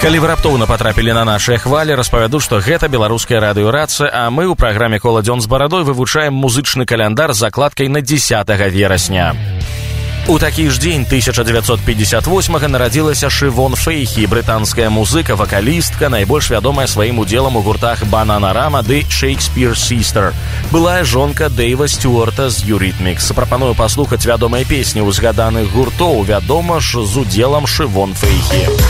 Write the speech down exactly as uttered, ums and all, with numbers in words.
Калі вы раптоўна патрапілі на нашыя хвалі, распавяду, што гэта беларуская радыёрацыя, а мы ў праграме «Кола дзён з барадой» вывучаем музычны каляндар з закладкай на дзесятага верасня. У такі ж дзень тысяча дзевяцьсот пятьдесят восьмага нарадзілася Шывон Фейхі, брытанская музыка, вакалістка, найбольш вядомая сваім удзелам у гуртах «Бананарама» ды «Shakespeare Sister». Былая жонка Дэйва Стюарта з «Юритмикс». Прапаную паслухаць вядомыя песні ў згаданых гуртоў, вядома ж, з удзелам Шывон Фейхі.